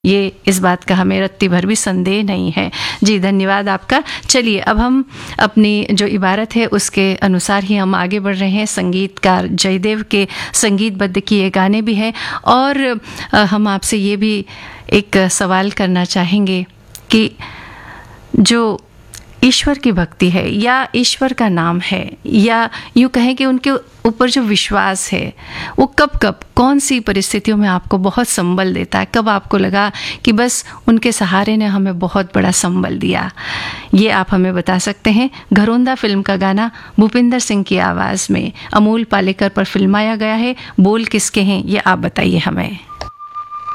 ये इस बात का हमें रत्ती भर भी संदेह नहीं है। जी धन्यवाद आपका। चलिए अब हम अपनी जो इबारत है उसके अनुसार ही हम आगे बढ़ रहे हैं। संगीतकार जयदेव के संगीतबद्ध किए गाने भी हैं और हम आपसे ये भी एक सवाल करना चाहेंगे कि जो ईश्वर की भक्ति है या ईश्वर का नाम है या यूँ कहें कि उनके ऊपर जो विश्वास है वो कब कब कौन सी परिस्थितियों में आपको बहुत संबल देता है, कब आपको लगा कि बस उनके सहारे ने हमें बहुत बड़ा संबल दिया, ये आप हमें बता सकते हैं। घरोंदा फिल्म का गाना भूपिंदर सिंह की आवाज़ में अमोल पालेकर पर फिल्माया गया है। बोल किसके हैं ये आप बताइए हमें।